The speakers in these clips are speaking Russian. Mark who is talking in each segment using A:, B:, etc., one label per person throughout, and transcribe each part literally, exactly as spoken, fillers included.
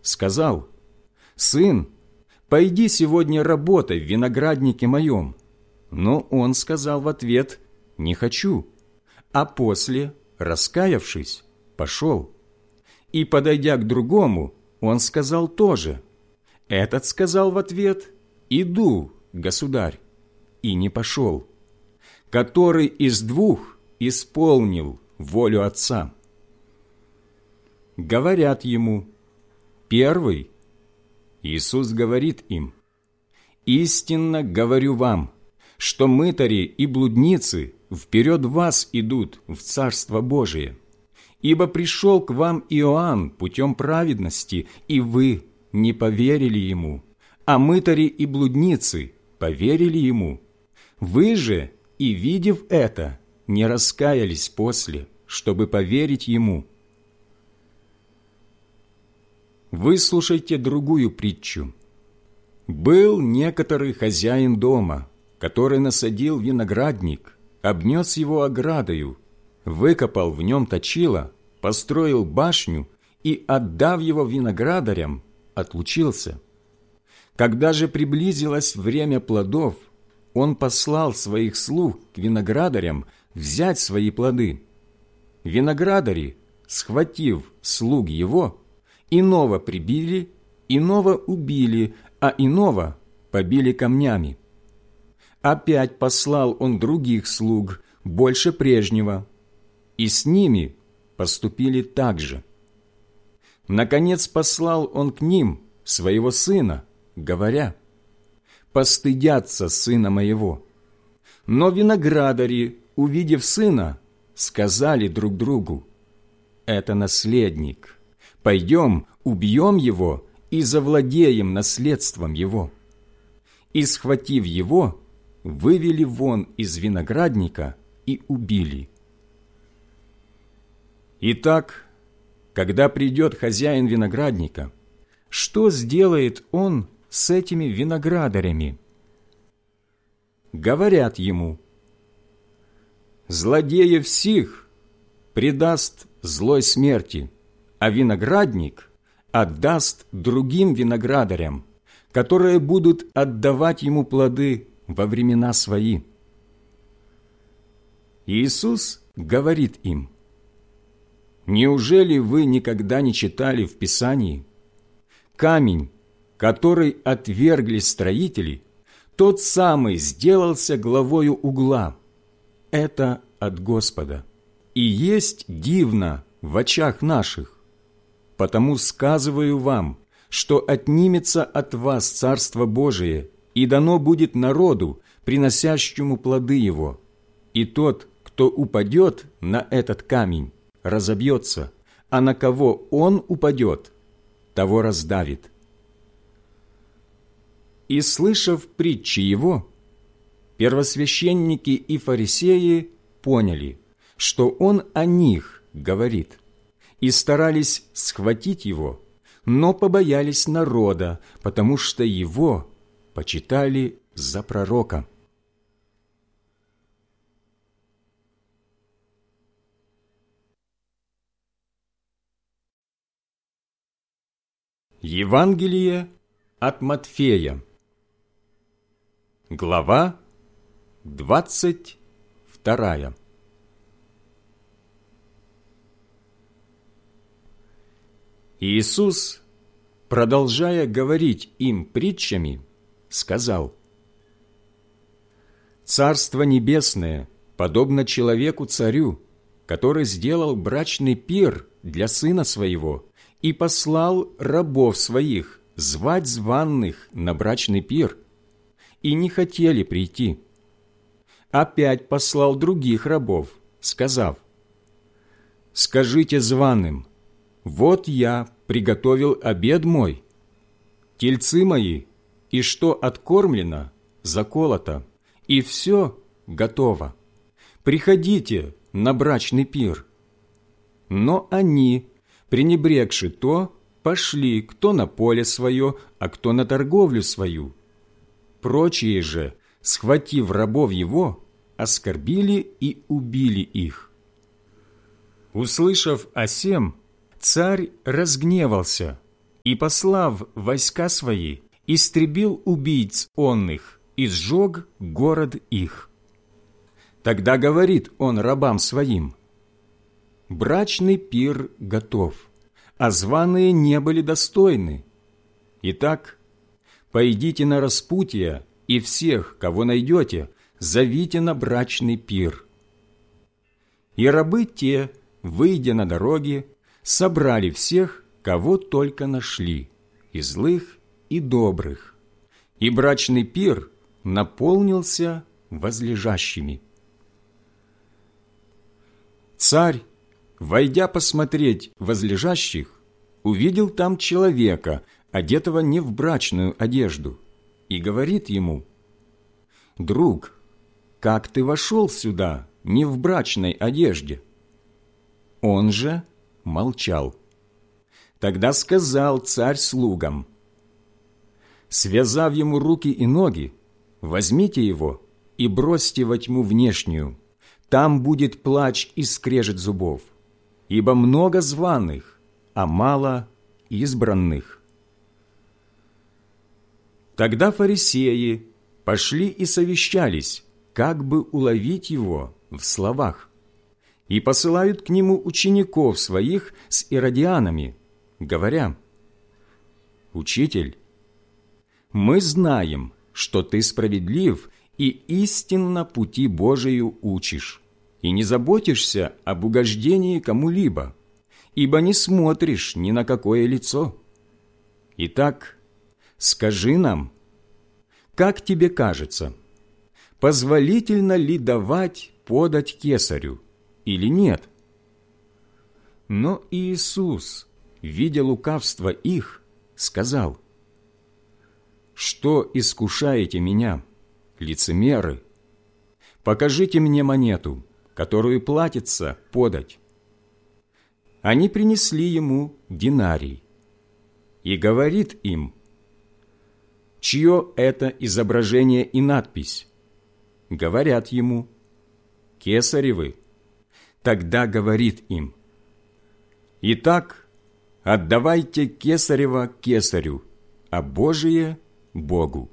A: сказал: «Сын, пойди сегодня работай в винограднике моем». Но он сказал в ответ: «Не хочу». А после, раскаявшись, пошел. И, подойдя к другому, он сказал тоже. Этот сказал в ответ: «Иду, государь», и не пошел. Который из двух исполнил волю отца? Говорят ему: «Первый». Иисус говорит им: «Истинно говорю вам, что мытари и блудницы вперед вас идут в Царство Божие. Ибо пришел к вам Иоанн путем праведности, и вы не поверили ему, а мытари и блудницы поверили ему. Вы же, и видев это, не раскаялись после, чтобы поверить ему». Выслушайте другую притчу. Был некоторый хозяин дома, который насадил виноградник, обнес его оградою, выкопал в нем точило, построил башню и, отдав его виноградарям, отлучился. Когда же приблизилось время плодов, он послал своих слуг к виноградарям взять свои плоды. Виноградари, схватив слуг его, иного прибили, иного убили, а иного побили камнями. Опять послал он других слуг, больше прежнего, и с ними поступили так же. Наконец послал он к ним своего сына, говоря: «Постыдятся сына моего». Но виноградари, увидев сына, сказали друг другу: «Это наследник. Пойдем, убьем его и завладеем наследством его». И, схватив его, вывели вон из виноградника и убили. Итак, когда придет хозяин виноградника, что сделает он с этими виноградарями? Говорят ему: «Злодеев сих предаст злой смерти, а виноградник отдаст другим виноградарям, которые будут отдавать ему плоды во времена свои». Иисус говорит им: «Неужели вы никогда не читали в Писании? Камень, который отвергли строители, тот самый сделался главою угла. Это от Господа. И есть дивно в очах наших. Потому сказываю вам, что отнимется от вас Царство Божие, и дано будет народу, приносящему плоды его. И тот, кто упадет на этот камень, разобьется, а на кого он упадет, того раздавит». И, слышав притчи его, первосвященники и фарисеи поняли, что он о них говорит, и старались схватить его, но побоялись народа, потому что его почитали за пророка. Евангелие от Матфея, глава двадцать вторая. Иисус, продолжая говорить им притчами, сказал: «Царство небесное подобно человеку-царю, который сделал брачный пир для сына своего и послал рабов своих звать званых на брачный пир, и не хотели прийти. Опять послал других рабов, сказав: «Скажите званым: вот я приготовил обед мой, тельцы мои, и что откормлено, заколото, и все готово. Приходите на брачный пир». Но они, пренебрегши то, пошли кто на поле свое, а кто на торговлю свою. Прочие же, схватив рабов его, оскорбили и убили их. Услышав о сем, царь разгневался и, послав войска свои, истребил убийц онных и сжег город их. Тогда говорит он рабам своим: брачный пир готов, а званые не были достойны. Итак, пойдите на распутье, и всех, кого найдете, зовите на брачный пир. И рабы те, выйдя на дороги, собрали всех, кого только нашли, и злых, и добрых, и брачный пир наполнился возлежащими. Царь, войдя посмотреть возлежащих, увидел там человека, одетого не в брачную одежду, и говорит ему: «Друг, как ты вошел сюда не в брачной одежде?» Он же молчал. Тогда сказал царь слугам: связав ему руки и ноги, возьмите его и бросьте во тьму внешнюю, там будет плач и скрежет зубов, ибо много званых, а мало избранных. Тогда фарисеи пошли и совещались, как бы уловить его в словах, и посылают к нему учеников своих с иродианами, говоря: «Учитель, мы знаем, что ты справедлив и истинно пути Божию учишь, и не заботишься об угождении кому-либо, ибо не смотришь ни на какое лицо. Итак, скажи нам, как тебе кажется, позволительно ли давать подать кесарю или нет?» Но Иисус, видя лукавство их, сказал: «Что искушаете меня, лицемеры? Покажите мне монету, которую платится подать». Они принесли ему динарий. И говорит им: «Чье это изображение и надпись?» Говорят ему: «Кесаревы». Тогда говорит им: «Итак, отдавайте кесарева кесарю, а Божие – Богу».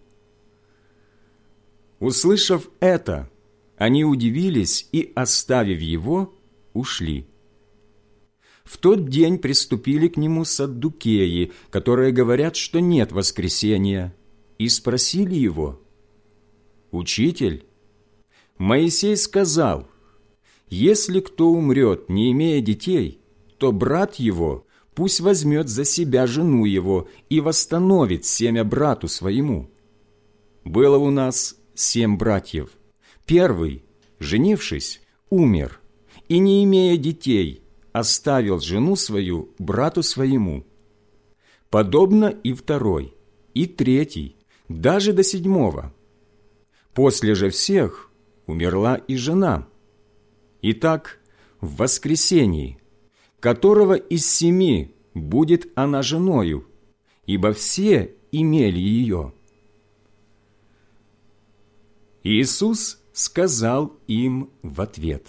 A: Услышав это, они удивились и, оставив его, ушли. В тот день приступили к нему саддукеи, которые говорят, что нет воскресения, и спросили его: «Учитель, Моисей сказал, если кто умрет, не имея детей, то брат его пусть возьмет за себя жену его и восстановит семя брату своему. Было у нас семь братьев. Первый, женившись, умер, и, не имея детей, оставил жену свою брату своему. Подобно и второй, и третий, даже до седьмого. После же всех умерла и жена. Итак, в воскресении, которого из семи будет она женою, ибо все имели ее». Иисус сказал им в ответ: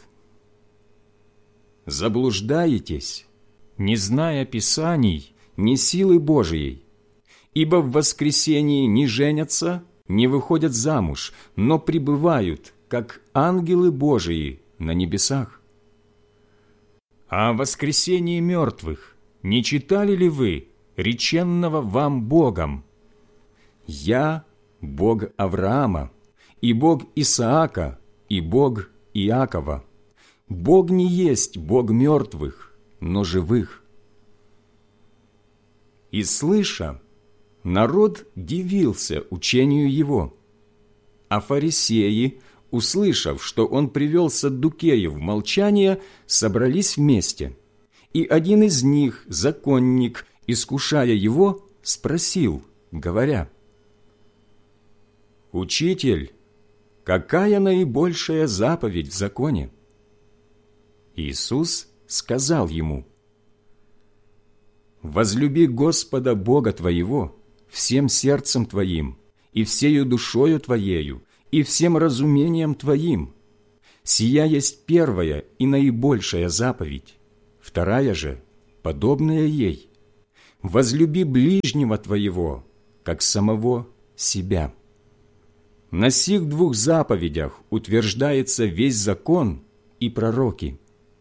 A: «Заблуждаетесь, не зная Писаний, ни силы Божией, ибо в воскресении не женятся, не выходят замуж, но пребывают, как ангелы Божии на небесах. А о воскресении мертвых не читали ли вы, реченного вам Богом: «Я Бог Авраама, и Бог Исаака, и Бог Иакова. Бог не есть Бог мертвых, но живых». И, слыша, народ дивился учению его, а фарисеи, услышав, что он привел саддукеев в молчание, собрались вместе, и один из них, законник, искушая его, спросил, говоря: «Учитель, какая наибольшая заповедь в законе?» Иисус сказал ему: «Возлюби Господа Бога твоего всем сердцем твоим, и всею душою твоею, и всем разумением твоим. Сия есть первая и наибольшая заповедь, вторая же, подобная ей: возлюби ближнего твоего, как самого себя. На сих двух заповедях утверждается весь закон и пророки».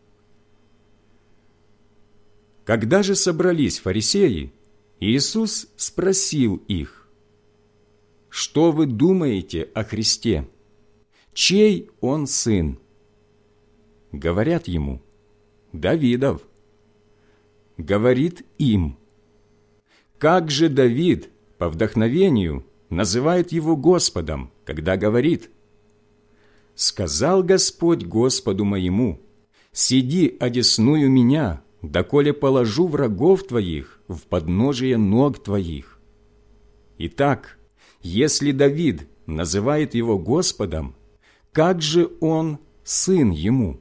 A: Когда же собрались фарисеи, Иисус спросил их: «Что вы думаете о Христе? Чей Он сын?» Говорят ему: «Давидов». Говорит им: «Как же Давид по вдохновению называет его Господом, когда говорит: „Сказал Господь Господу моему: сиди одесную меня, доколе положу врагов твоих в подножие ног твоих». Итак, если Давид называет его Господом, как же он сын ему?»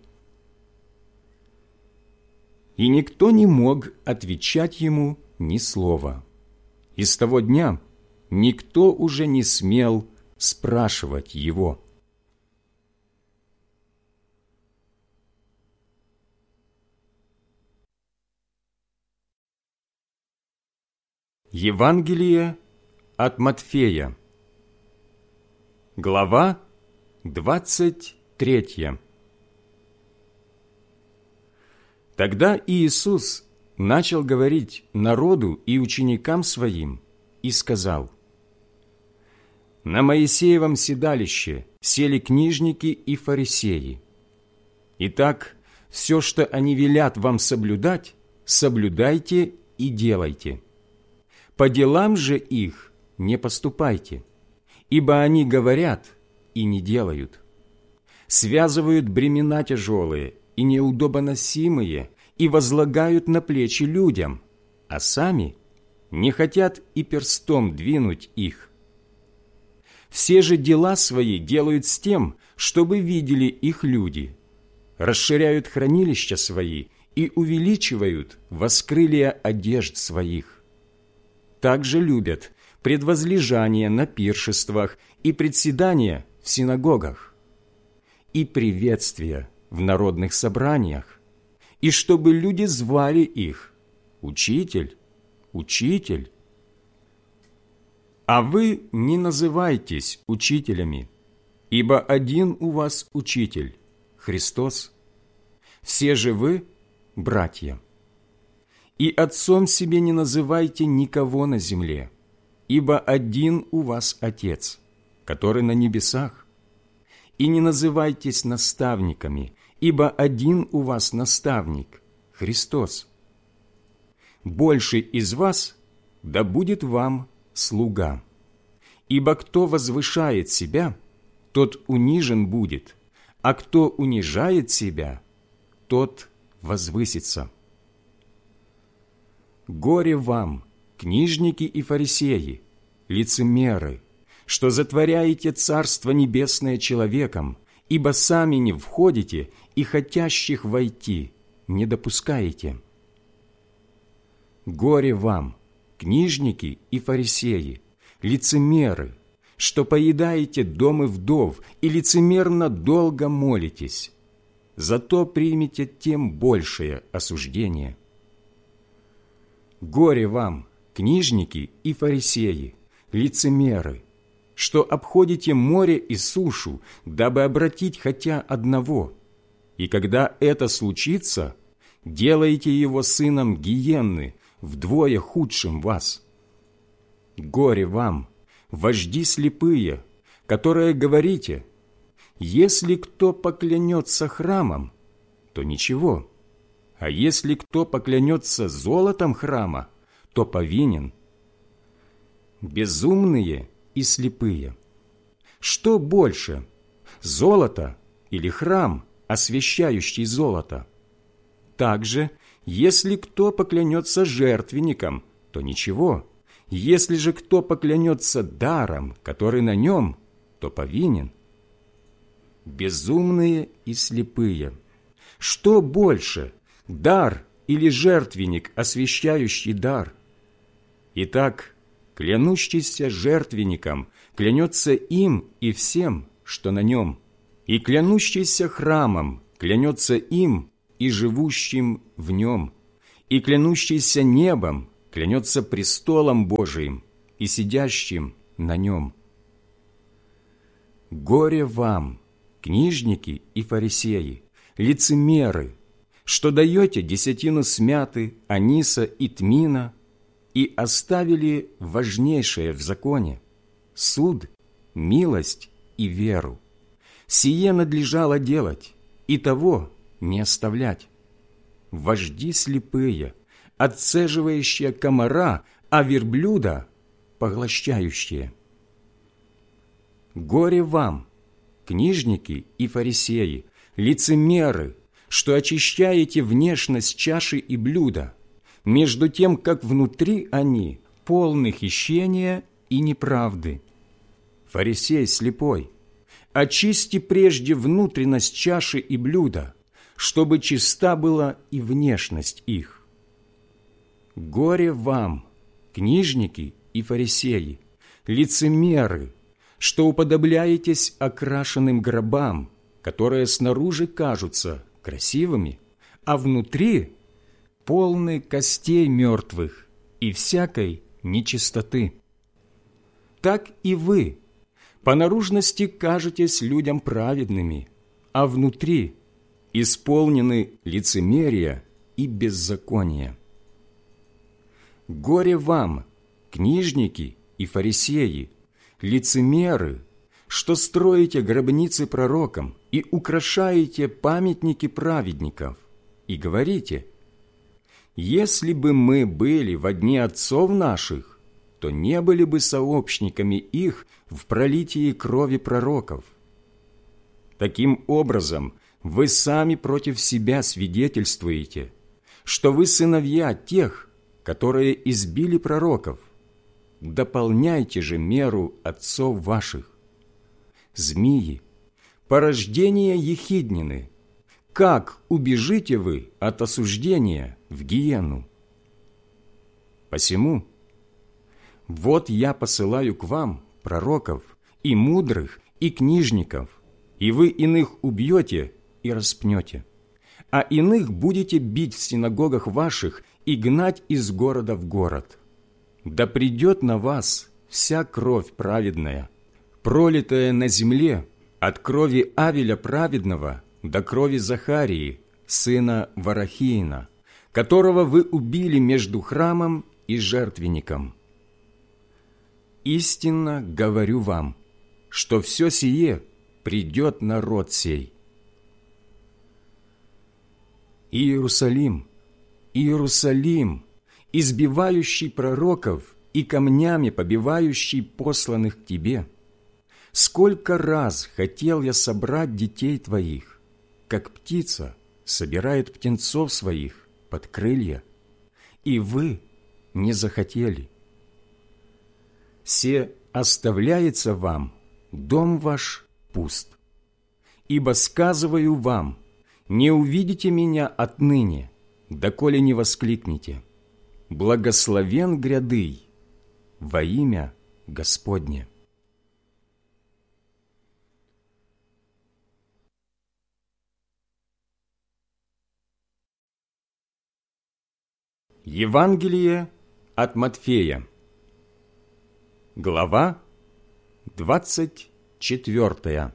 A: И никто не мог отвечать ему ни слова. И с того дня никто уже не смел спрашивать его. Евангелие от Матфея, глава двадцать третья. Тогда Иисус начал говорить народу и ученикам Своим и сказал: «На Моисеевом седалище сели книжники и фарисеи. Итак, все, что они велят вам соблюдать, соблюдайте и делайте. По делам же их не поступайте, ибо они говорят и не делают. Связывают бремена тяжелые и неудобоносимые и возлагают на плечи людям, а сами не хотят и перстом двинуть их. Все же дела свои делают с тем, чтобы видели их люди, расширяют хранилища свои и увеличивают воскрылия одежд своих. Также любят предвозлежание на пиршествах и председания в синагогах, и приветствия в народных собраниях, и чтобы люди звали их: «Учитель, Учитель». А вы не называйтесь учителями, ибо один у вас Учитель – Христос. Все же вы – братья. И отцом себе не называйте никого на земле, ибо один у вас Отец, который на небесах. И не называйтесь наставниками, ибо один у вас наставник – Христос. Больше из вас да будет вам слуга. Ибо кто возвышает себя, тот унижен будет, а кто унижает себя, тот возвысится. Горе вам, книжники и фарисеи, лицемеры, что затворяете Царство Небесное человеком, ибо сами не входите и хотящих войти не допускаете. Горе вам, книжники и фарисеи, лицемеры, что поедаете домы вдов и лицемерно долго молитесь, зато примите тем большее осуждение. Горе вам, книжники и фарисеи, лицемеры, что обходите море и сушу, дабы обратить хотя одного, и когда это случится, делаете его сыном гиенны, вдвое худшим вас. Горе вам, вожди слепые, которые говорите: если кто поклянется храмом, то ничего, а если кто поклянется золотом храма, то повинен. Безумные и слепые. Что больше, золото или храм, освящающий золото? Также, если кто поклянется жертвенником, то ничего, если же кто поклянется даром, который на нем, то повинен. Безумные и слепые. Что больше, дар или жертвенник, освящающий дар? Итак, клянущийся жертвенником клянется им и всем, что на нем, и клянущийся храмом клянется им и живущим в нем, и клянущийся небом клянется престолом Божиим и сидящим на нем. Горе вам, книжники и фарисеи, лицемеры, что даете десятину смяты, аниса и тмина и оставили важнейшее в законе – суд, милость и веру. Сие надлежало делать, и того не оставлять. Вожди слепые, отцеживающие комара, а верблюда поглощающие. Горе вам, книжники и фарисеи, лицемеры, что очищаете внешность чаши и блюда, между тем, как внутри они полны хищения и неправды. Фарисей слепой, очисти прежде внутренность чаши и блюда, чтобы чиста была и внешность их. Горе вам, книжники и фарисеи, лицемеры, что уподобляетесь окрашенным гробам, которые снаружи кажутся красивыми, а внутри полны костей мертвых и всякой нечистоты. Так и вы по наружности кажетесь людям праведными, а внутри исполнены лицемерия и беззакония. Горе вам, книжники и фарисеи, лицемеры, что строите гробницы пророкам и украшаете памятники праведников, и говорите: если бы мы были во дни отцов наших, то не были бы сообщниками их в пролитии крови пророков. Таким образом, вы сами против себя свидетельствуете, что вы сыновья тех, которые избили пророков. Дополняйте же меру отцов ваших. Змеи, порождение ехиднины, как убежите вы от осуждения в гиену? Посему, вот я посылаю к вам пророков и мудрых, и книжников, и вы иных убьете и распнете, а иных будете бить в синагогах ваших и гнать из города в город. Да придет на вас вся кровь праведная, пролитая на земле от крови Авеля праведного до крови Захарии, сына Варахиина, которого вы убили между храмом и жертвенником. Истинно говорю вам, что все сие придет на род сей. Иерусалим, Иерусалим, избивающий пророков и камнями побивающий посланных к тебе, сколько раз хотел я собрать детей твоих, как птица собирает птенцов своих под крылья, и вы не захотели. Се оставляется вам дом ваш пуст. Ибо сказываю вам, не увидите меня отныне, доколе не воскликнете: благословен грядый во имя Господне. Евангелие от Матфея, глава двадцать четвертая.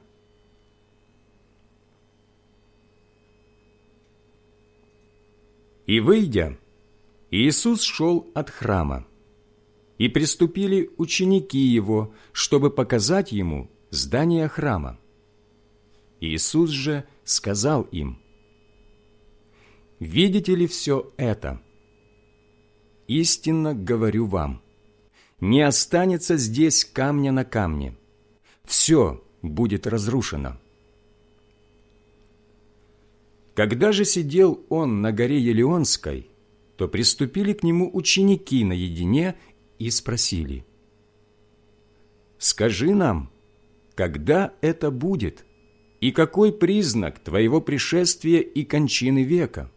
A: И, выйдя, Иисус шел от храма, и приступили ученики Его, чтобы показать Ему здание храма. Иисус же сказал им: «Видите ли все это? Истинно говорю вам, не останется здесь камня на камне, все будет разрушено». Когда же сидел он на горе Елеонской, то приступили к нему ученики наедине и спросили: «Скажи нам, когда это будет, и какой признак твоего пришествия и кончины века?»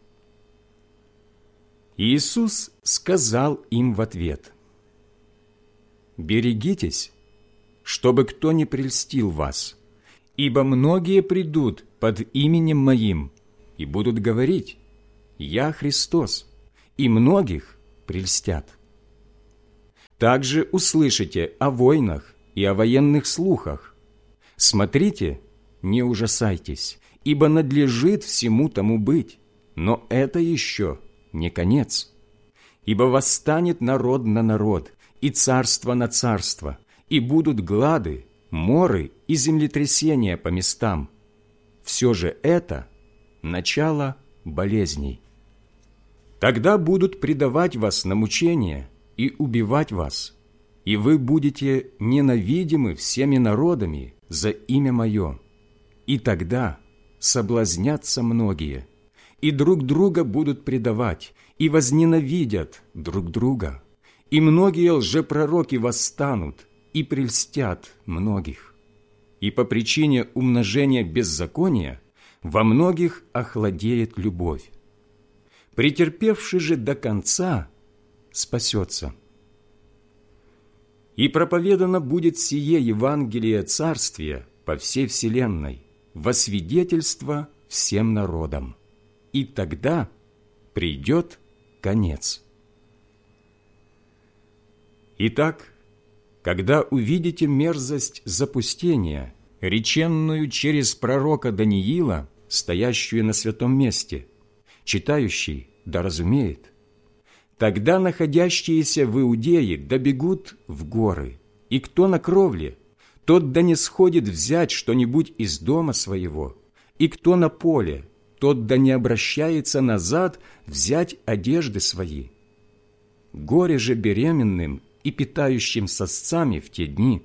A: Иисус сказал им в ответ: «Берегитесь, чтобы кто не прельстил вас, ибо многие придут под именем Моим и будут говорить: „Я Христос“, и многих прельстят. Также услышите о войнах и о военных слухах. Смотрите, не ужасайтесь, ибо надлежит всему тому быть, но это еще не конец. Ибо восстанет народ на народ, и царство на царство, и будут глады, моры и землетрясения по местам. Все же это начало болезней. Тогда будут предавать вас на мучения и убивать вас, и вы будете ненавидимы всеми народами за имя Мое. И тогда соблазнятся многие, и друг друга будут предавать, и возненавидят друг друга. И многие лжепророки восстанут и прельстят многих. И по причине умножения беззакония во многих охладеет любовь. Претерпевший же до конца спасется. И проповедано будет сие Евангелие Царствия по всей вселенной, во свидетельство всем народам. И тогда придет конец. Итак, когда увидите мерзость запустения, реченную через пророка Даниила, стоящую на святом месте, читающий да разумеет, тогда находящиеся в Иудее добегут в горы, и кто на кровле, тот да не сходит взять что-нибудь из дома своего, и кто на поле, тот да не обращается назад взять одежды свои. Горе же беременным и питающим сосцами в те дни.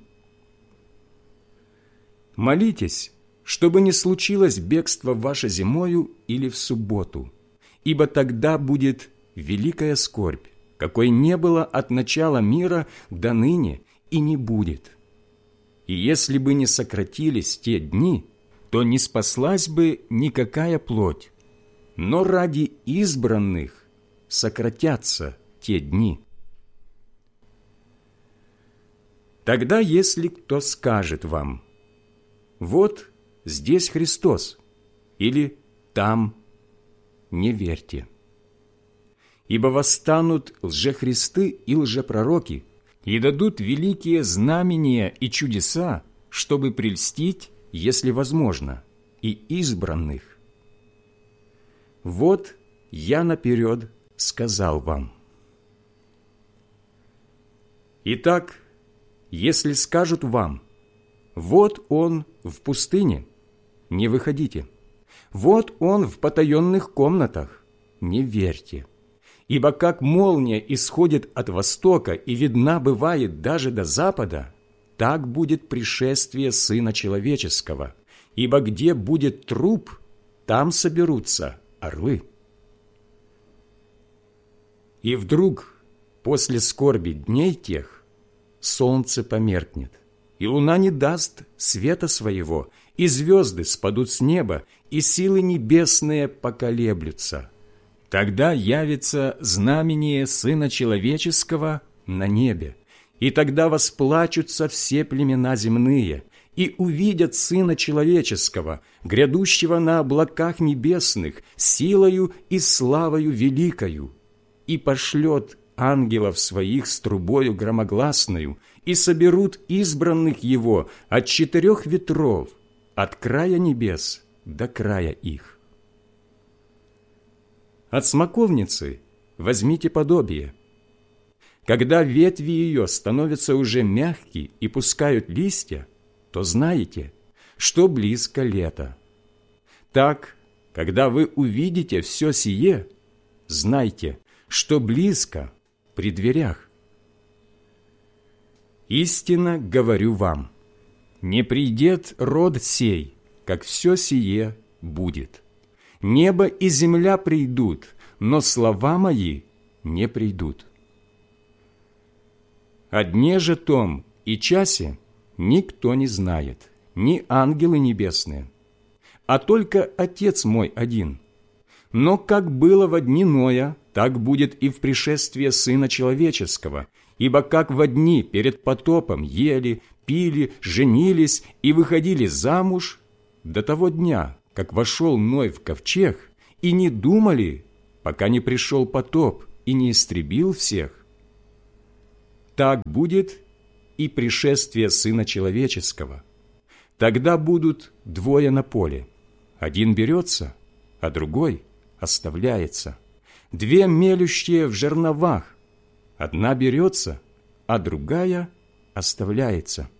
A: Молитесь, чтобы не случилось бегство ваше зимою или в субботу, ибо тогда будет великая скорбь, какой не было от начала мира до ныне и не будет. И если бы не сократились те дни, то не спаслась бы никакая плоть, но ради избранных сократятся те дни. Тогда, если кто скажет вам: «Вот здесь Христос», или «там», не верьте. Ибо восстанут лжехристы и лжепророки, и дадут великие знамения и чудеса, чтобы прельстить, если возможно, и избранных. Вот я наперед сказал вам. Итак, если скажут вам: «Вот он в пустыне», не выходите. «Вот он в потаенных комнатах», не верьте. Ибо как молния исходит от востока и видна бывает даже до запада, так будет пришествие Сына Человеческого. Ибо где будет труп, там соберутся орлы. И вдруг, после скорби дней тех, солнце померкнет, и луна не даст света своего, и звезды спадут с неба, и силы небесные поколеблются. Тогда явится знамение Сына Человеческого на небе, и тогда восплачутся все племена земные, и увидят Сына Человеческого, грядущего на облаках небесных, силою и славою великою, и пошлет ангелов своих с трубою громогласною, и соберут избранных Его от четырех ветров, от края небес до края их. От смоковницы возьмите подобие. Когда ветви ее становятся уже мягкие и пускают листья, то знаете, что близко лето. Так, когда вы увидите все сие, знайте, что близко при дверях. Истинно говорю вам, не придет род сей, как все сие будет. Небо и земля придут, но слова мои не придут. О дне же том и часе никто не знает, ни ангелы небесные, а только Отец мой один. Но как было во дни Ноя, так будет и в пришествии Сына Человеческого, ибо как во дни перед потопом ели, пили, женились и выходили замуж, до того дня, как вошел Ной в ковчег, и не думали, пока не пришел потоп и не истребил всех, так будет и пришествие Сына Человеческого. Тогда будут двое на поле, один берется, а другой оставляется, две мелющие в жерновах, одна берется, а другая оставляется.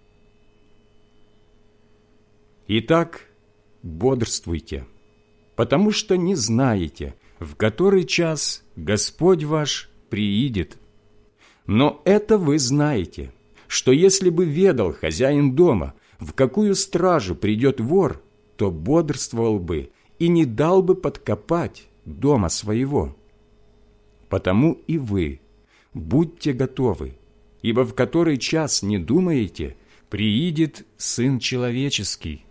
A: Итак, бодрствуйте, потому что не знаете, в который час Господь ваш приидет. Но это вы знаете, что если бы ведал хозяин дома, в какую стражу придет вор, то бодрствовал бы и не дал бы подкопать дома своего. Потому и вы будьте готовы, ибо в который час не думаете, приидет Сын Человеческий.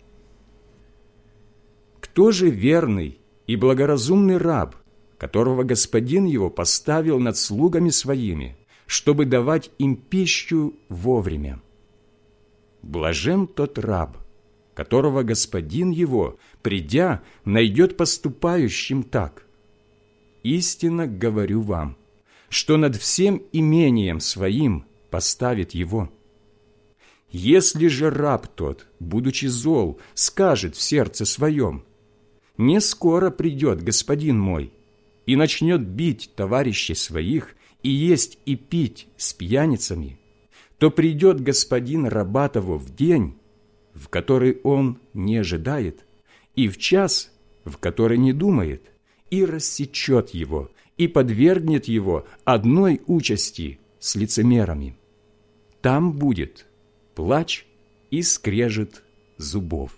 A: Кто же верный и благоразумный раб, которого господин его поставил над слугами своими, чтобы давать им пищу вовремя? Блажен тот раб, которого господин его, придя, найдет поступающим так. Истинно говорю вам, что над всем имением своим поставит его. Если же раб тот, будучи зол, скажет в сердце своем: «Не скоро придет господин мой», и начнет бить товарищей своих и есть и пить с пьяницами, то придет господин раба того в день, в который он не ожидает, и в час, в который не думает, и рассечет его, и подвергнет его одной участи с лицемерами. Там будет плач и скрежет зубов.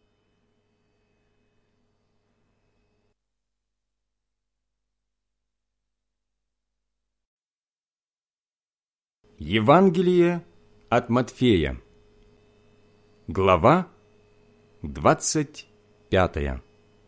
A: Евангелие от Матфея, глава двадцать пятая.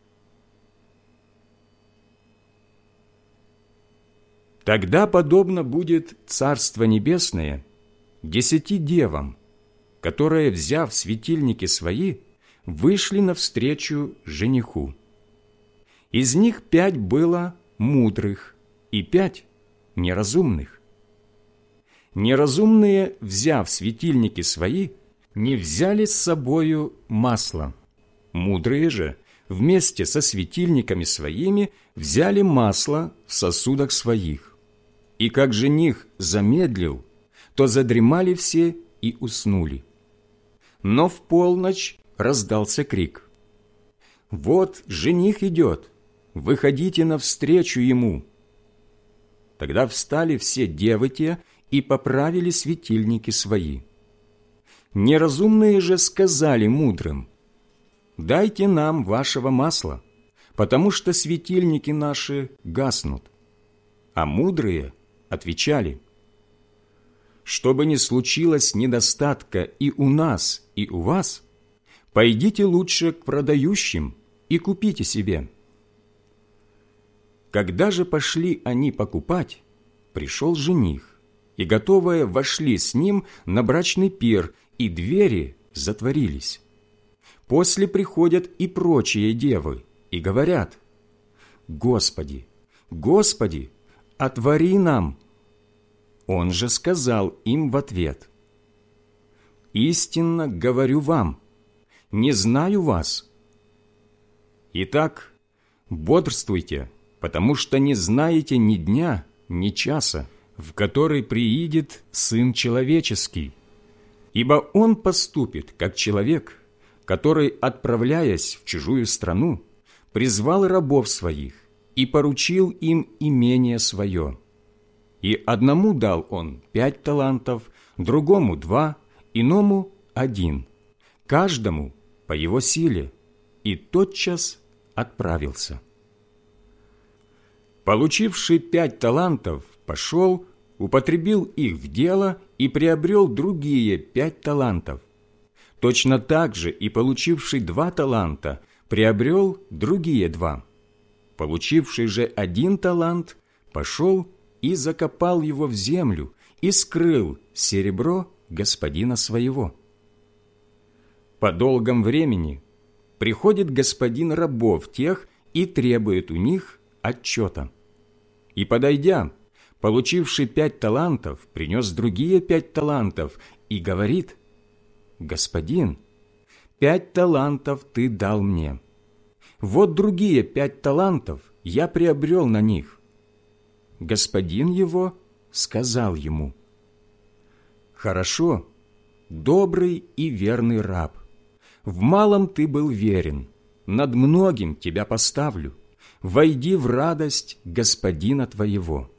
A: Тогда подобно будет Царство Небесное десяти девам, которые, взяв светильники свои, вышли навстречу жениху. Из них пять было мудрых и пять неразумных. Неразумные, взяв светильники свои, не взяли с собою масла. Мудрые же, вместе со светильниками своими, взяли масло в сосудах своих. И как жених замедлил, то задремали все и уснули. Но в полночь раздался крик: «Вот жених идет, выходите навстречу ему!» Тогда встали все девы те и поправили светильники свои. Неразумные же сказали мудрым: «Дайте нам вашего масла, потому что светильники наши гаснут». А мудрые отвечали: «Чтобы не случилось недостатка и у нас, и у вас, пойдите лучше к продающим и купите себе». Когда же пошли они покупать, пришел жених, и готовые вошли с ним на брачный пир, и двери затворились. После приходят и прочие девы, и говорят: «Господи, Господи, отвори нам!» Он же сказал им в ответ: «Истинно говорю вам, не знаю вас. Итак, бодрствуйте, потому что не знаете ни дня, ни часа, в который приидет Сын Человеческий. Ибо Он поступит, как человек, который, отправляясь в чужую страну, призвал рабов своих и поручил им имение свое. И одному дал он пять талантов, другому два, иному один, каждому по его силе, и тотчас отправился. Получивший пять талантов, пошел, употребил их в дело и приобрел другие пять талантов. Точно так же и получивший два таланта приобрел другие два. Получивший же один талант пошел и закопал его в землю и скрыл серебро господина своего. По долгом времени приходит господин рабов тех и требует у них отчета. И, подойдя, получивший пять талантов, принес другие пять талантов и говорит: «Господин, пять талантов ты дал мне. Вот другие пять талантов я приобрел на них». Господин его сказал ему: «Хорошо, добрый и верный раб, в малом ты был верен, над многим тебя поставлю, войди в радость господина твоего».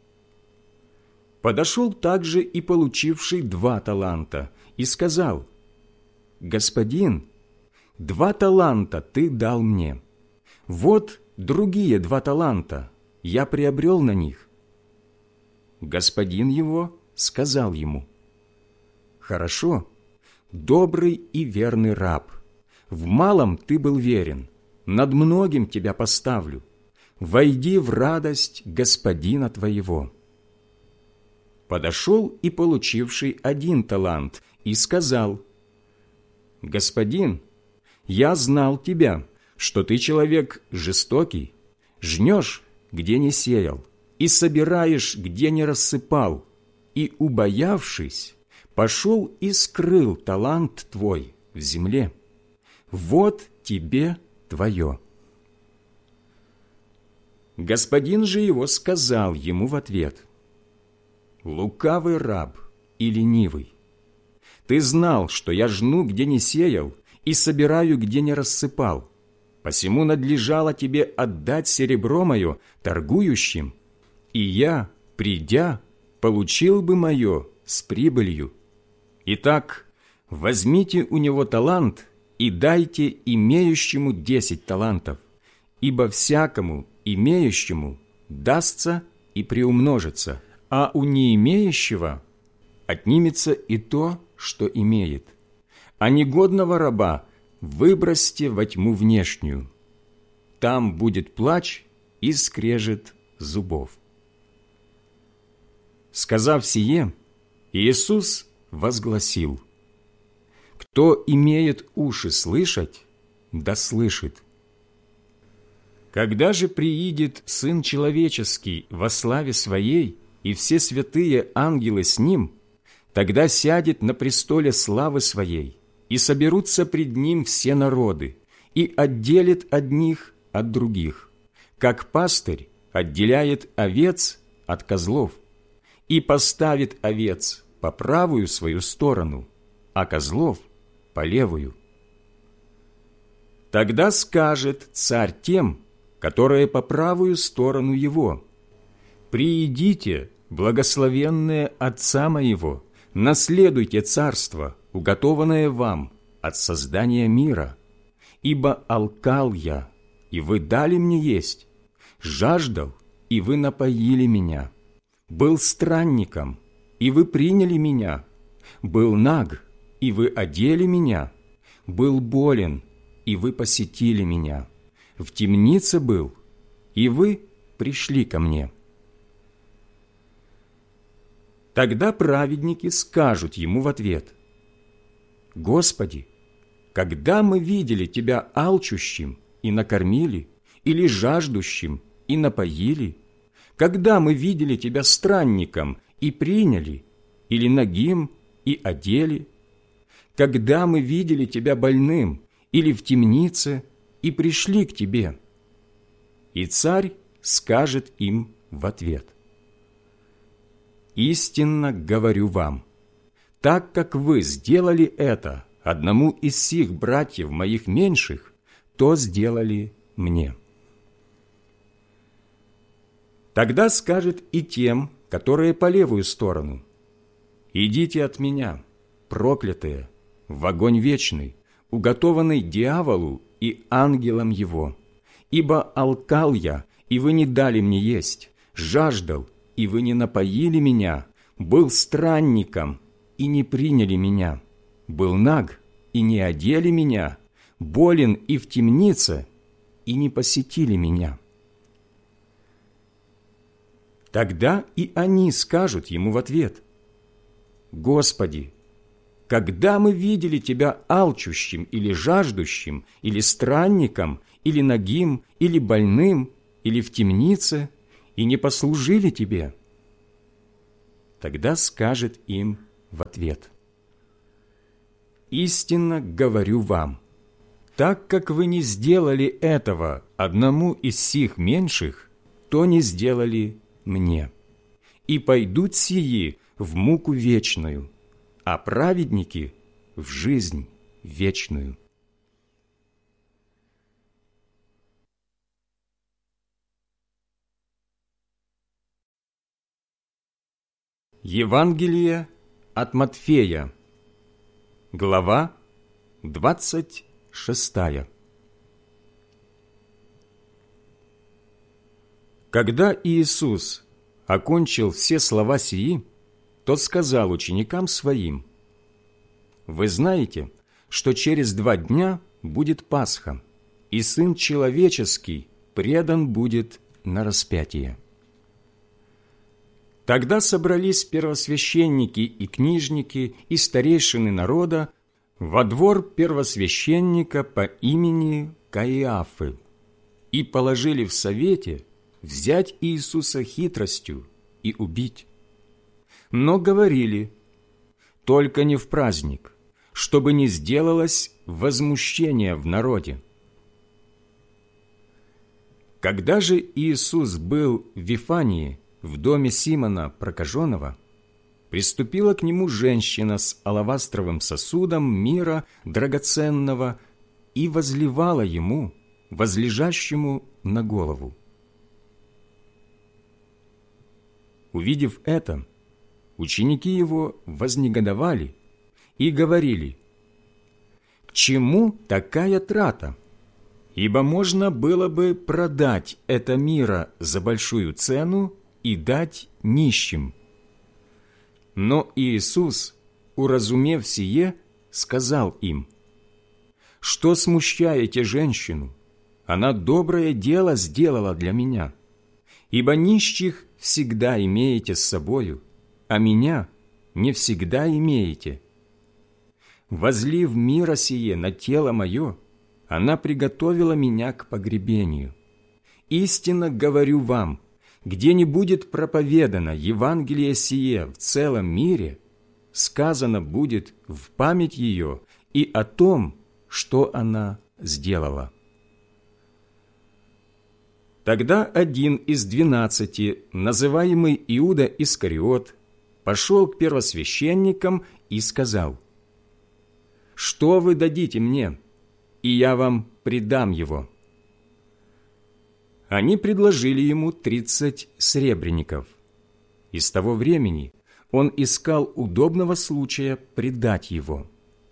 A: Подошел также и получивший два таланта и сказал: «Господин, два таланта ты дал мне. Вот другие два таланта я приобрел на них». Господин его сказал ему: «Хорошо, добрый и верный раб, в малом ты был верен, над многим тебя поставлю, войди в радость господина твоего». Подошел и получивший один талант и сказал: «Господин, я знал тебя, что ты человек жестокий, жнешь, где не сеял, и собираешь, где не рассыпал, и, убоявшись, пошел и скрыл талант твой в земле. Вот тебе твое». Господин же его сказал ему в ответ: «Лукавый раб и ленивый, ты знал, что я жну, где не сеял, и собираю, где не рассыпал. Посему надлежало тебе отдать серебро мое торгующим, и я, придя, получил бы мое с прибылью. Итак, возьмите у него талант и дайте имеющему десять талантов, ибо всякому имеющему дастся и приумножится, а у не имеющего отнимется и то, что имеет. А негодного раба выбросьте во тьму внешнюю. Там будет плач и скрежет зубов». Сказав сие, Иисус возгласил: «Кто имеет уши слышать, да слышит». Когда же приидет Сын Человеческий во славе Своей, и все святые ангелы с Ним, тогда сядет на престоле славы Своей, и соберутся пред Ним все народы, и отделит одних от других, как пастырь отделяет овец от козлов, и поставит овец по правую свою сторону, а козлов по левую. Тогда скажет царь тем, которые по правую сторону его: «Приидите, благословенные Отца моего, наследуйте царство, уготованное вам от создания мира. Ибо алкал я, и вы дали мне есть, жаждал, и вы напоили меня, был странником, и вы приняли меня, был наг, и вы одели меня, был болен, и вы посетили меня, в темнице был, и вы пришли ко мне». Тогда праведники скажут ему в ответ: «Господи, когда мы видели Тебя алчущим и накормили, или жаждущим и напоили? Когда мы видели Тебя странником и приняли, или нагим и одели? Когда мы видели Тебя больным или в темнице и пришли к Тебе?» И царь скажет им в ответ: «Истинно говорю вам, так как вы сделали это одному из сих братьев моих меньших, то сделали мне». Тогда скажет и тем, которые по левую сторону: «Идите от меня, проклятые, в огонь вечный, уготованный дьяволу и ангелам его. Ибо алкал я, и вы не дали мне есть, жаждал, и вы не напоили меня, был странником, и не приняли меня, был наг, и не одели меня, болен и в темнице, и не посетили меня». Тогда и они скажут ему в ответ: «Господи, когда мы видели Тебя алчущим или жаждущим, или странником, или нагим, или больным, или в темнице, и не послужили Тебе?» тогда скажет им в ответ: «Истинно говорю вам, так как вы не сделали этого одному из сих меньших, то не сделали мне. И пойдут сии в муку вечную, а праведники – в жизнь вечную». Евангелие от Матфея, глава двадцать шестая. Когда Иисус окончил все слова сии, то сказал ученикам Своим: «Вы знаете, что через два дня будет Пасха, и Сын Человеческий предан будет на распятие». Тогда собрались первосвященники и книжники и старейшины народа во двор первосвященника по имени Каиафы и положили в совете взять Иисуса хитростью и убить. Но говорили: «Только не в праздник, чтобы не сделалось возмущение в народе». Когда же Иисус был в Вифании, в доме Симона Прокаженного, приступила к нему женщина с алавастровым сосудом мира драгоценного и возливала ему, возлежащему на голову. Увидев это, ученики его вознегодовали и говорили: «К чему такая трата? Ибо можно было бы продать это мира за большую цену и дать нищим». Но Иисус, уразумев сие, сказал им: «Что смущаете женщину? Она доброе дело сделала для меня. Ибо нищих всегда имеете с собою, а меня не всегда имеете. Возлив мира сие на тело мое, она приготовила меня к погребению. Истинно говорю вам, где не будет проповедано Евангелие сие в целом мире, сказано будет в память ее и о том, что она сделала». Тогда один из двенадцати, называемый Иуда Искариот, пошел к первосвященникам и сказал: «Что вы дадите мне, и я вам предам его?» Они предложили ему тридцать сребреников. И с того времени он искал удобного случая предать его.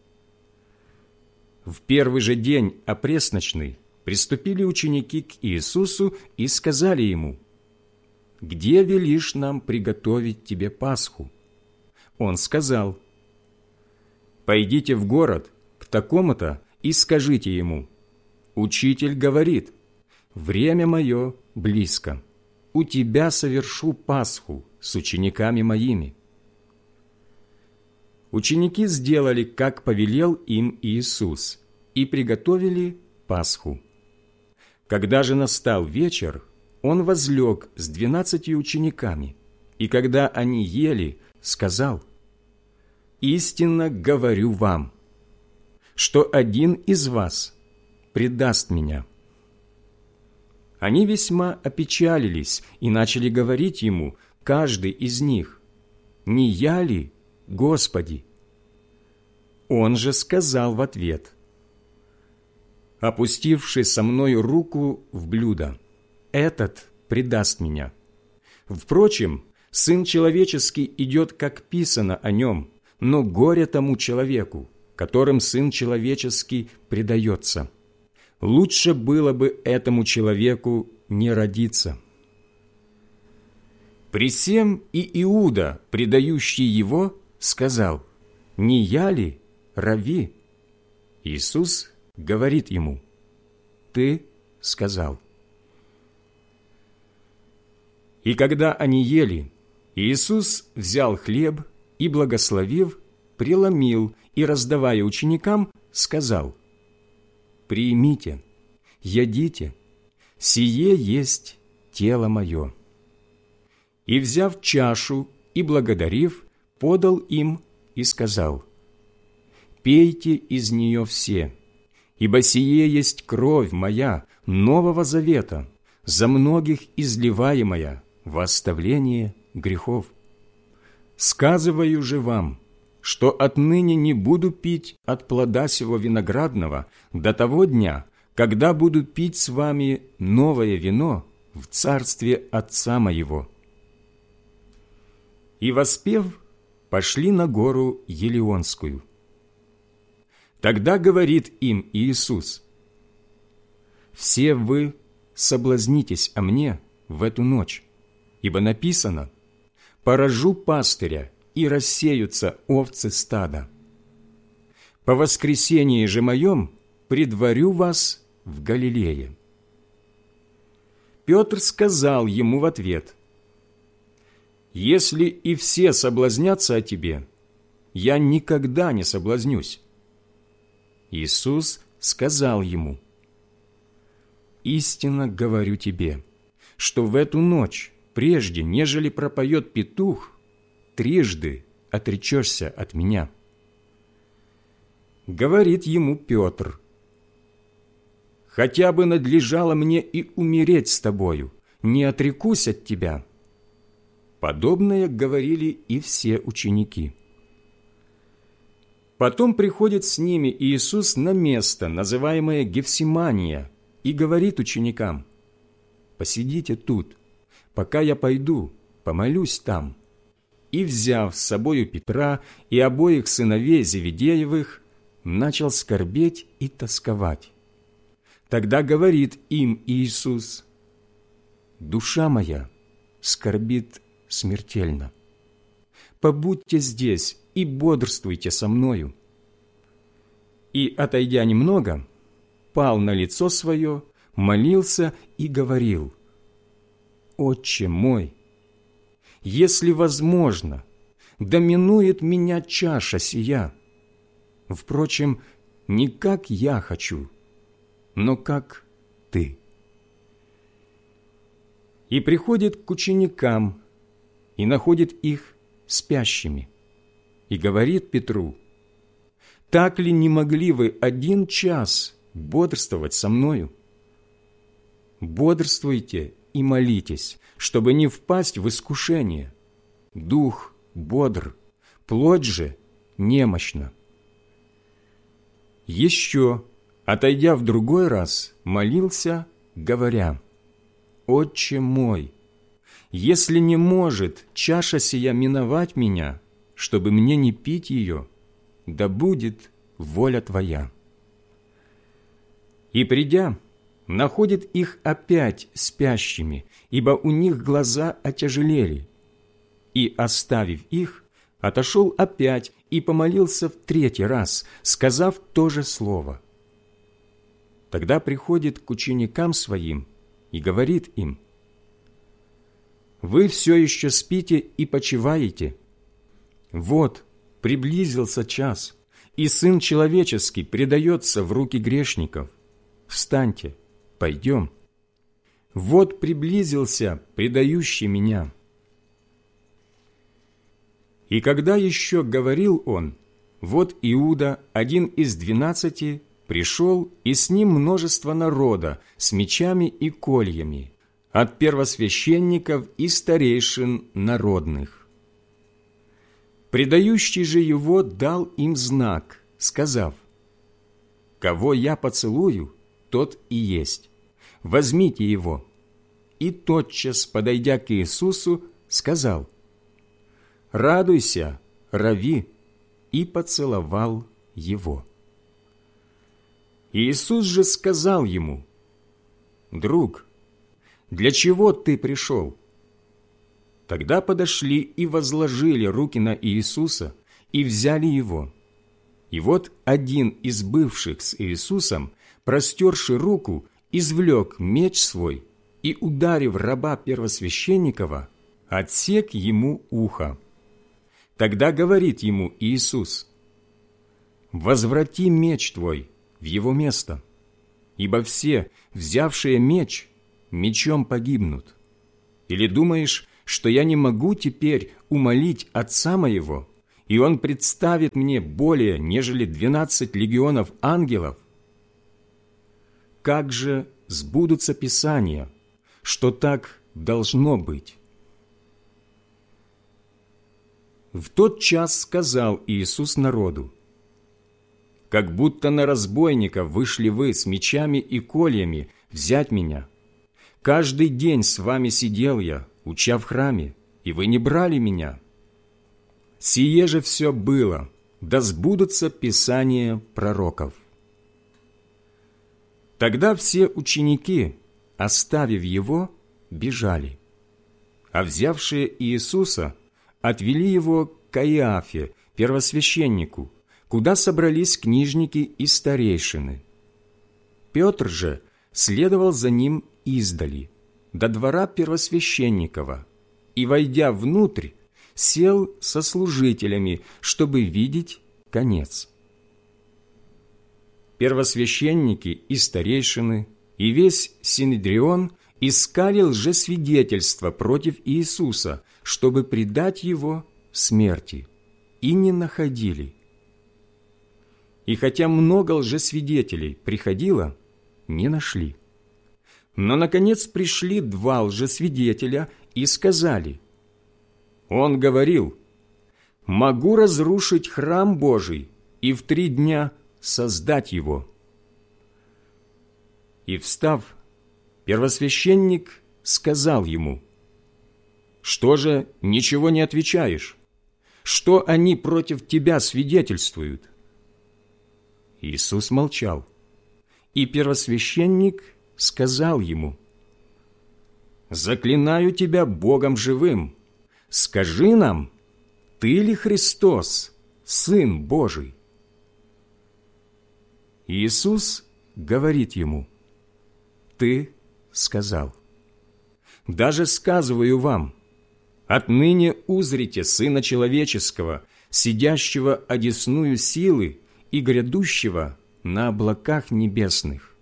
A: В первый же день опресночный приступили ученики к Иисусу и сказали ему: «Где велишь нам приготовить тебе Пасху?» Он сказал: «Пойдите в город к такому-то и скажите ему: Учитель говорит: время мое близко, у тебя совершу Пасху с учениками моими». Ученики сделали, как повелел им Иисус, и приготовили Пасху. Когда же настал вечер, он возлег с двенадцатью учениками, и когда они ели, сказал: «Истинно говорю вам, что один из вас предаст меня». Они весьма опечалились и начали говорить ему, каждый из них: «Не я ли, Господи?» Он же сказал в ответ: «Опустивший со мною руку в блюдо, этот предаст меня. Впрочем, Сын Человеческий идет, как писано о нем, но горе тому человеку, которым Сын Человеческий предается. Лучше было бы этому человеку не родиться». При сем и Иуда, предающий его, сказал: «Не я ли, Рави?» Иисус говорит ему: «Ты сказал». И когда они ели, Иисус взял хлеб и, благословив, преломил и, раздавая ученикам, сказал: «Примите, ядите, сие есть тело мое». И, взяв чашу, и, благодарив, подал им и сказал: «Пейте из нее все, ибо сие есть кровь моя нового завета, за многих изливаемая во оставление грехов. Сказываю же вам, что отныне не буду пить от плода сего виноградного до того дня, когда буду пить с вами новое вино в царстве Отца моего». И, воспев, пошли на гору Елеонскую. Тогда говорит им Иисус: «Все вы соблазнитесь о мне в эту ночь, ибо написано: поражу пастыря, и рассеются овцы стада. По воскресении же моем предварю вас в Галилее». Петр сказал ему в ответ: «Если и все соблазнятся о тебе, я никогда не соблазнюсь». Иисус сказал ему: «Истинно говорю тебе, что в эту ночь, прежде нежели пропоет петух, трижды отречешься от меня». Говорит ему Петр: «Хотя бы надлежало мне и умереть с тобою, не отрекусь от тебя». Подобное говорили и все ученики. Потом приходит с ними Иисус на место, называемое Гефсимания, и говорит ученикам: «Посидите тут, пока я пойду, помолюсь там». И, взяв с собою Петра и обоих сыновей Зеведеевых, начал скорбеть и тосковать. Тогда говорит им Иисус: «Душа моя скорбит смертельно. Побудьте здесь и бодрствуйте со мною». И, отойдя немного, пал на лицо свое, молился и говорил: «Отче мой, если возможно, да минует меня чаша сия. Впрочем, не как я хочу, но как Ты». И приходит к ученикам, и находит их спящими, и говорит Петру: «Так ли не могли вы один час бодрствовать со мною? Бодрствуйте и молитесь, чтобы не впасть в искушение. Дух бодр, плоть же немощна». Еще, отойдя в другой раз, молился, говоря: «Отче мой, если не может чаша сия миновать меня, чтобы мне не пить ее, да будет воля Твоя». И, придя, находит их опять спящими, ибо у них глаза отяжелели. И, оставив их, отошел опять и помолился в третий раз, сказав то же слово. Тогда приходит к ученикам своим и говорит им: «Вы все еще спите и почиваете? Вот, приблизился час, и Сын Человеческий предается в руки грешников. Встаньте, пойдем. Вот приблизился предающий меня». И когда еще говорил он, вот Иуда, один из двенадцати, пришел, и с ним множество народа с мечами и кольями, от первосвященников и старейшин народных. Предающий же его дал им знак, сказав: «Кого я поцелую, тот и есть. Возьмите его». И тотчас, подойдя к Иисусу, сказал: «Радуйся, Рави», и поцеловал его. Иисус же сказал ему: «Друг, для чего ты пришел?» Тогда подошли и возложили руки на Иисуса и взяли его. И вот один из бывших с Иисусом, простерши руку, извлек меч свой и, ударив раба первосвященникова, отсек ему ухо. Тогда говорит ему Иисус: «Возврати меч твой в его место, ибо все, взявшие меч, мечом погибнут. Или думаешь, что я не могу теперь умолить Отца моего, и Он представит мне более, нежели двенадцать легионов ангелов? Как же сбудутся Писания, что так должно быть?» В тот час сказал Иисус народу: «Как будто на разбойника вышли вы с мечами и кольями взять меня. Каждый день с вами сидел я, уча в храме, и вы не брали меня. Сие же все было, да сбудутся Писания пророков». Тогда все ученики, оставив его, бежали, а взявшие Иисуса отвели его к Каиафе, первосвященнику, куда собрались книжники и старейшины. Петр же следовал за ним издали, до двора первосвященникова, и, войдя внутрь, сел со служителями, чтобы видеть конец. Первосвященники и старейшины и весь Синедрион искали лжесвидетельства против Иисуса, чтобы предать Его смерти, и не находили. И хотя много лжесвидетелей приходило, не нашли. Но, наконец, пришли два лжесвидетеля и сказали: «Он говорил: могу разрушить храм Божий и в три дня создать его». И, встав, первосвященник сказал ему: «Что же ничего не отвечаешь? Что они против тебя свидетельствуют?» Иисус молчал, и первосвященник сказал ему: «Заклинаю тебя Богом живым, скажи нам, ты ли Христос, Сын Божий?» Иисус говорит ему: «Ты сказал. Даже сказываю вам, отныне узрите Сына Человеческого, сидящего одесную силы и грядущего на облаках небесных».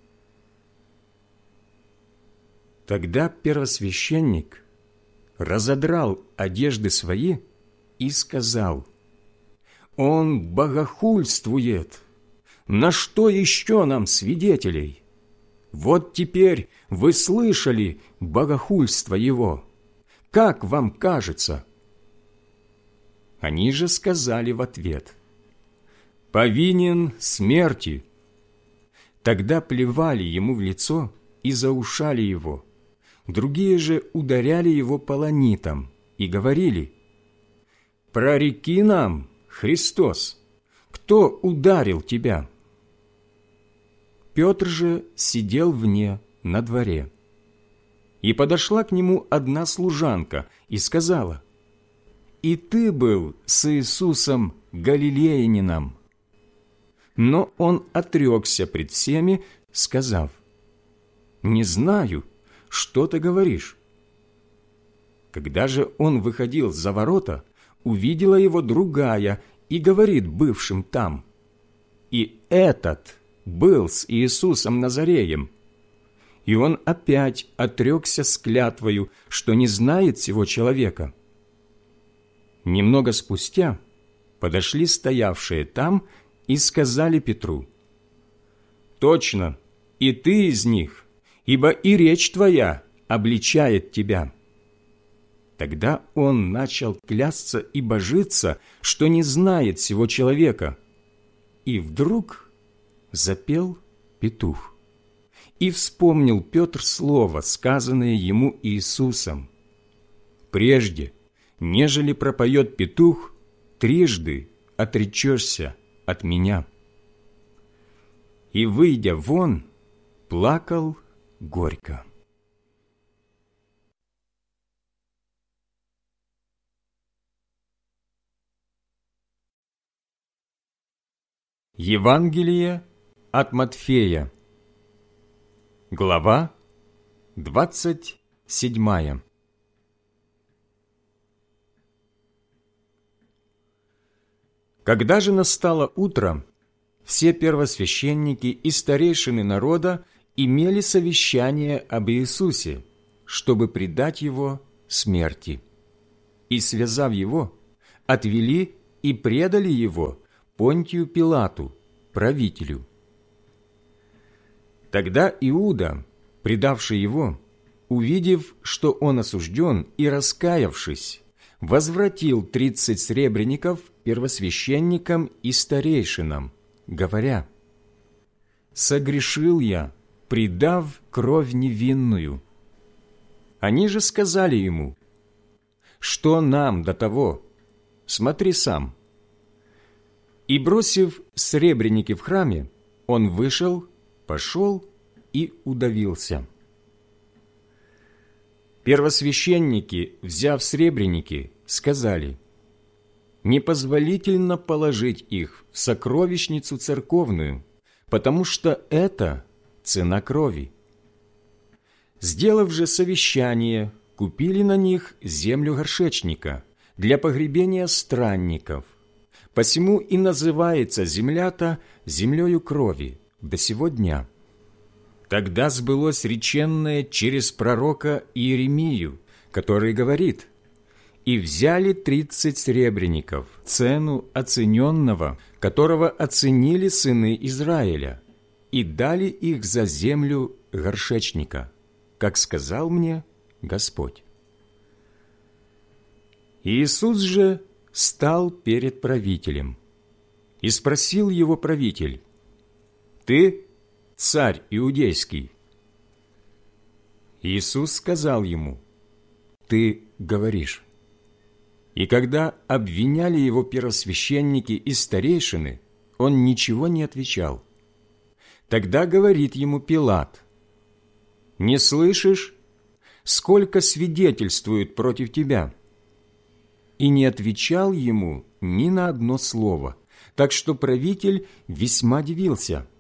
A: Тогда первосвященник разодрал одежды свои и сказал: «Он богохульствует! На что еще нам свидетелей? Вот теперь вы слышали богохульство его. Как вам кажется?» Они же сказали в ответ: «Повинен смерти». Тогда плевали ему в лицо и заушали его. Другие же ударяли его полонитом и говорили: «Прореки нам, Христос, кто ударил тебя?» Петр же сидел вне на дворе. И подошла к нему одна служанка и сказала: «И ты был с Иисусом Галилеянином». Но он отрекся пред всеми, сказав: «Не знаю, что ты говоришь». Когда же он выходил за ворота, увидела его другая и говорит бывшим там: «И этот был с Иисусом Назареем». И он опять отрекся с клятвою, что не знает сего человека. Немного спустя подошли стоявшие там и сказали Петру: «Точно, и ты из них, ибо и речь твоя обличает тебя». Тогда он начал клясться и божиться, что не знает сего человека. И вдруг запел петух. И вспомнил Петр слово, сказанное ему Иисусом: «Прежде, нежели пропоет петух, трижды отречешься от меня». И, выйдя вон, плакал горько. Евангелие от Матфея, глава двадцать седьмая. Когда же настало утро, все первосвященники и старейшины народа имели совещание об Иисусе, чтобы предать Его смерти. И, связав его, отвели и предали его Понтию Пилату, правителю. Тогда Иуда, предавший его, увидев, что он осужден, и раскаявшись, возвратил тридцать сребреников первосвященникам и старейшинам, говоря: «Согрешил я, предав кровь невинную». Они же сказали ему: «Что нам до того? Смотри сам». И, бросив сребреники в храме, он вышел, пошел и удавился. Первосвященники, взяв сребреники, сказали: «Непозволительно положить их в сокровищницу церковную, потому что это цена крови». Сделав же совещание, купили на них землю горшечника для погребения странников. Посему и называется земля-то землею крови до сего дня. Тогда сбылось реченное через пророка Иеремию, который говорит: «И взяли тридцать сребреников, цену оцененного, которого оценили сыны Израиля, и дали их за землю горшечника, как сказал мне Господь». Иисус же стал перед правителем, и спросил его правитель: «Ты царь иудейский?» Иисус сказал ему: «Ты говоришь». И когда обвиняли его первосвященники и старейшины, он ничего не отвечал. Тогда говорит ему Пилат: «Не слышишь, сколько свидетельствуют против тебя?» И не отвечал ему ни на одно слово, так что правитель весьма дивился.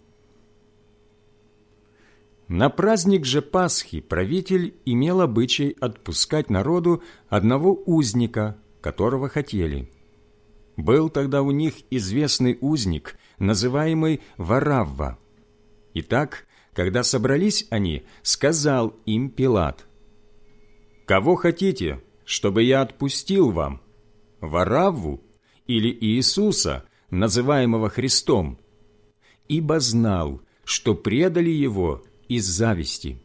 A: На праздник же Пасхи правитель имел обычай отпускать народу одного узника, которого хотели. Был тогда у них известный узник, называемый Варавва. Итак, когда собрались они, сказал им Пилат: «Кого хотите, чтобы я отпустил вам, Варавву или Иисуса, называемого Христом?» Ибо знал, что предали его из зависти.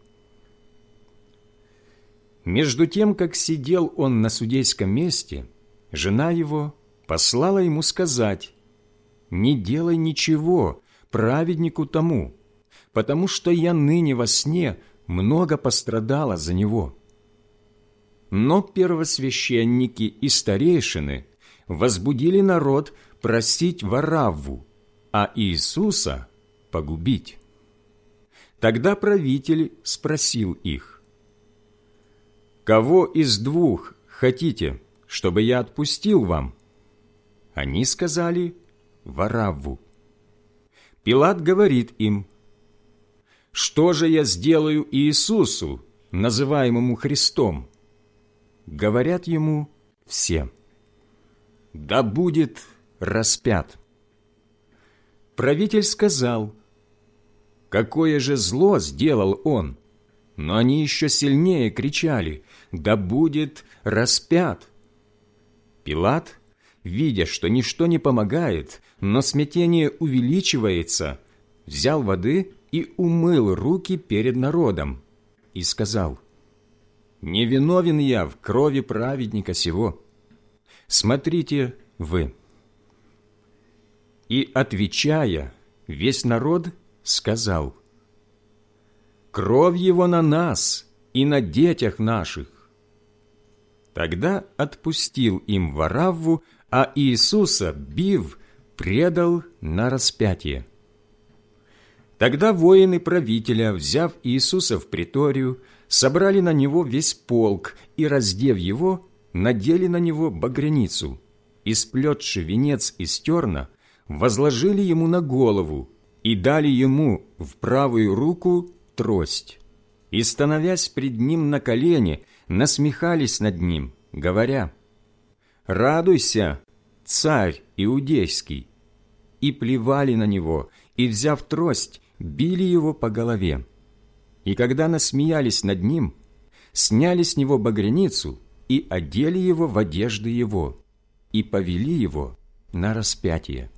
A: Между тем, как сидел он на судейском месте, жена его послала ему сказать: «Не делай ничего праведнику тому, потому что я ныне во сне много пострадала за него». Но первосвященники и старейшины возбудили народ просить Варавву, а Иисуса погубить. Тогда правитель спросил их: «Кого из двух хотите, чтобы я отпустил вам?» Они сказали: «Варавву». Пилат говорит им: «Что же я сделаю Иисусу, называемому Христом?» Говорят ему все: «Да будет распят». Правитель сказал: «Какое же зло сделал он?» Но они еще сильнее кричали: «Да будет распят!» Пилат, видя, что ничто не помогает, но смятение увеличивается, взял воды и умыл руки перед народом и сказал: «Не виновен я в крови праведника сего. Смотрите вы». И, отвечая, весь народ сказал: «Кровь его на нас и на детях наших». Тогда отпустил им Варавву, а Иисуса, бив, предал на распятие. Тогда воины правителя, взяв Иисуса в приторию, собрали на него весь полк и, раздев его, надели на него багряницу, и, сплетши венец из терна, возложили ему на голову и дали ему в правую руку трость, и, становясь пред ним на колени, насмехались над ним, говоря: «Радуйся, царь иудейский!» И плевали на него, и, взяв трость, били его по голове. И когда насмеялись над ним, сняли с него багряницу и одели его в одежды его, и повели его на распятие.